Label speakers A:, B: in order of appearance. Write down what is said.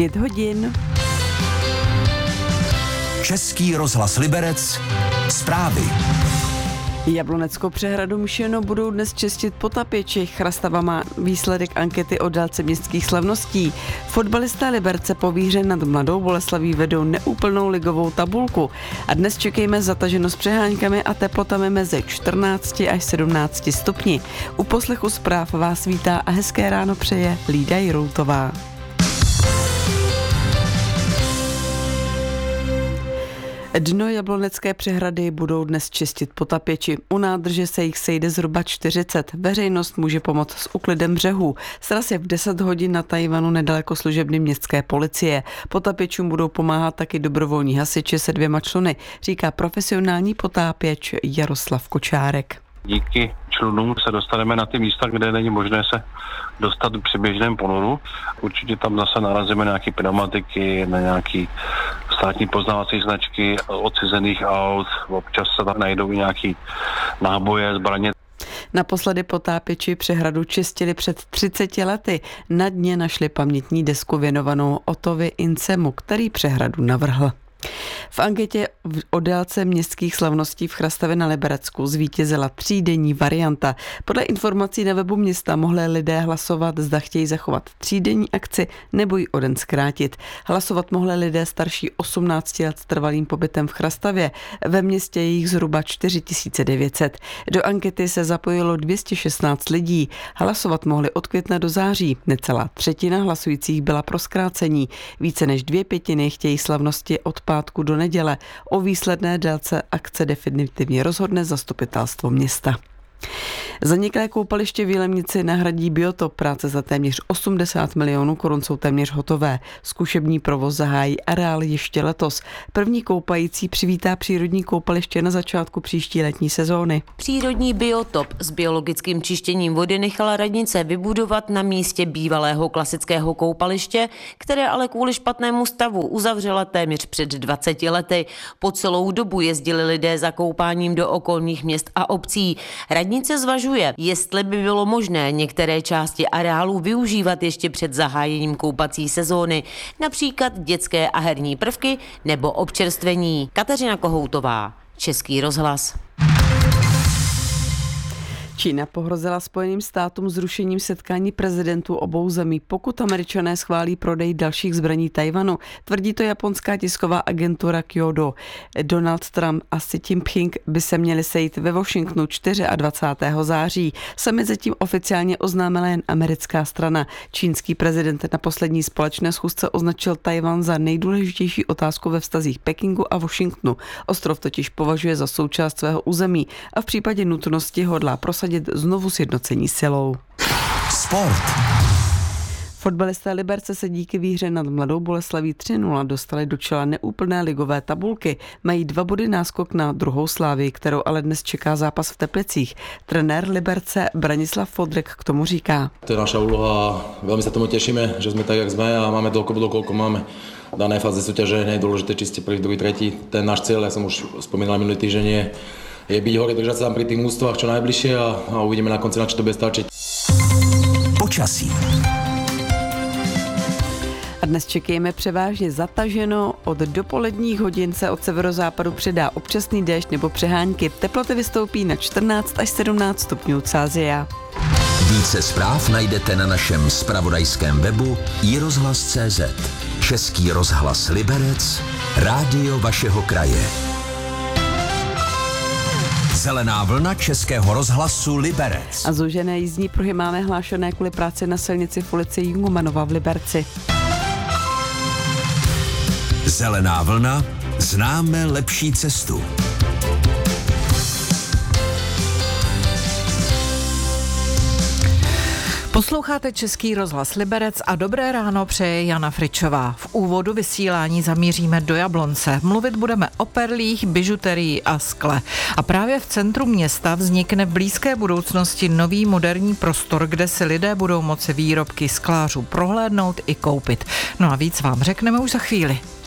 A: 5 hodin.
B: Český rozhlas Liberec. Zprávy.
A: Jabloneckou přehradu Mšeno budou dnes čistit potapěči. Chrastava má výsledek ankety o délce městských slavností. Fotbalisté Liberce po výhře nad Mladou Boleslaví vedou neúplnou ligovou tabulku. A dnes čekejme zataženo s přeháňkami a teplotami mezi 14 až 17 stupni. U poslechu zpráv vás vítá a hezké ráno přeje Lída Jiroutová. Dno Jablonecké přehrady budou dnes čistit potapěči. U nádrže se jich sejde zhruba 40. Veřejnost může pomoct s úklidem břehů. Sraz je v 10 hodin na Tajvanu nedaleko služebny městské policie. Potapěčům budou pomáhat taky dobrovolní hasiči se 2 čluny, říká profesionální potápěč Jaroslav Kočárek.
C: Díky člunům se dostaneme na ty místa, kde není možné se dostat při běžném ponoru. Určitě tam zase narazíme na nějaké pneumatiky, na nějaké státní poznávací značky odcizených aut, občas se tam najdou i nějaké náboje, zbraně.
A: Naposledy potápěči přehradu čistili před 30 lety. Na dně našli pamětní desku věnovanou Otovi Incemu, který přehradu navrhl. V anketě o délce městských slavností v Chrastavě na Liberecku zvítězila 3denní varianta. Podle informací na webu města mohli lidé hlasovat, zda chtějí zachovat 3denní akci nebo ji o den zkrátit. Hlasovat mohli lidé starší 18 let s trvalým pobytem v Chrastavě. Ve městě je jich zhruba 4900. Do ankety se zapojilo 216 lidí. Hlasovat mohli od května do září. Necelá třetina hlasujících byla pro zkrácení. Více než 2/5 chtějí slavnosti od pátku do neděle. O výsledné délce akce definitivně rozhodne zastupitelstvo města. Zaniklé koupaliště v Jilemnici nahradí biotop. Práce za téměř 80 milionů korun jsou téměř hotové. Zkušební provoz zahájí areál ještě letos. První koupající přivítá přírodní koupaliště na začátku příští letní sezóny.
D: Přírodní biotop s biologickým čištěním vody nechala radnice vybudovat na místě bývalého klasického koupaliště, které ale kvůli špatnému stavu uzavřela téměř před 20 lety. Po celou dobu jezdili lidé za koupáním do okolních měst a obcí. Radnice zvažuje, jestli by bylo možné některé části areálu využívat ještě před zahájením koupací sezóny, například dětské a herní prvky nebo občerstvení. Kateřina Kohoutová, Český rozhlas.
A: Čína pohrozila Spojeným státům zrušením setkání prezidentů obou zemí, pokud Američané schválí prodej dalších zbraní Tajvanu. Tvrdí to japonská tisková agentura Kyodo. Donald Trump a Xi Jinping by se měli sejít ve Washingtonu 24. září. Summit zatím oficiálně oznámila jen americká strana. Čínský prezident na poslední společné schůzce označil Tajvan za nejdůležitější otázku ve vztazích Pekingu a Washingtonu. Ostrov totiž považuje za součást svého území a v případě nutnosti hodlá prosadit znovu sjednocení silou.
B: Sport.
A: Fotbalisté Liberce se díky výhře nad Mladou Boleslaví 3-0 dostali do čela neúplné ligové tabulky. Mají 2 body náskok na druhou Slávii, kterou ale dnes čeká zápas v Teplicích. Trenér Liberce Branislav Fodrek k tomu říká.
E: To je naša úloha, veľmi sa tomu tešíme, že sme tak, jak sme a máme toľko bodov, koľko máme. V danej fáze súťaže nie je dôležité čistiť prvý, druhý, tretí. Ten náš cieľ, ja som už spomínal minulý týždeň, je byť hore, držať sa tam pri tých ústvách čo najbližšie a uvidíme na konci, na čo to bude stačiť.
B: Počasí.
A: A dnes čekejme převážně zataženo. Od dopoledních hodin se od severozápadu přidá občasný déšť nebo přehánky. Teploty vystoupí na 14 až 17 stupňů Celsia.
B: Více zpráv najdete na našem zpravodajském webu iRozhlas.cz. Český rozhlas Liberec, rádio vašeho kraje. Zelená vlna Českého rozhlasu Liberec.
A: A zúžené jízdní pruhy máme hlášené kvůli práci na silnici v ulici Jungumanova v Liberci.
B: Zelená vlna, známe lepší cestu.
F: Posloucháte Český rozhlas Liberec a dobré ráno přeje Jana Fričová. V úvodu vysílání zamíříme do Jablonce. Mluvit budeme o perlích, bižuterii a skle. A právě v centru města vznikne v blízké budoucnosti nový moderní prostor, kde si lidé budou moci výrobky sklářů prohlédnout i koupit. No a víc vám řekneme už za chvíli.